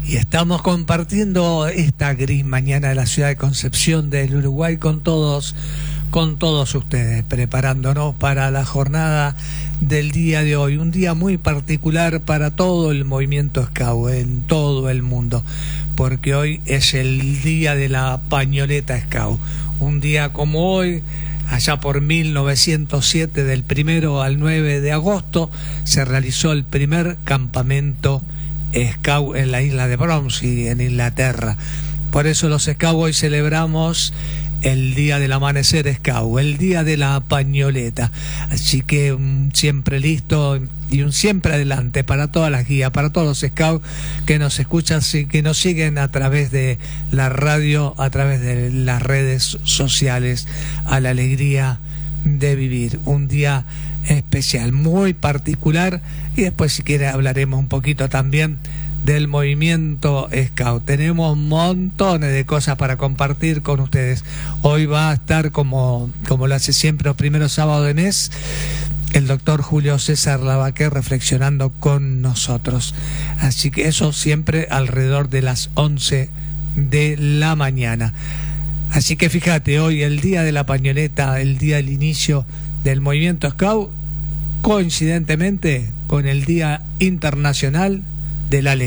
Y estamos compartiendo esta gris mañana de la ciudad de Concepción del Uruguay con todos ustedes, preparándonos para la jornada del día de hoy, un día muy particular para todo el movimiento Scout en todo el mundo, porque hoy es el día de la pañoleta Scout. Un día como hoy, allá por 1907, del 1 al 9 de agosto, se realizó el primer campamento Scout en la isla de Bromsey, en Inglaterra. Por eso los Scout hoy celebramos el día del amanecer Scout, el día de la pañoleta. Así que siempre listo y un siempre adelante para todas las guías, para todos los Scouts que nos escuchan y que nos siguen a través de la radio, a través de las redes sociales, a la alegría de vivir. Un día especial, muy particular, y después si quiere hablaremos un poquito también del movimiento Scout. Tenemos montones de cosas para compartir con ustedes. Hoy va a estar, como lo hace siempre los primeros sábados de mes, el doctor Julio César Lavaquer reflexionando con nosotros. Así que eso siempre alrededor de las 11 de la mañana. Así que fíjate, hoy el día de la pañoleta, el día del inicio del movimiento Scout, coincidentemente con el Día Internacional de la Alegría.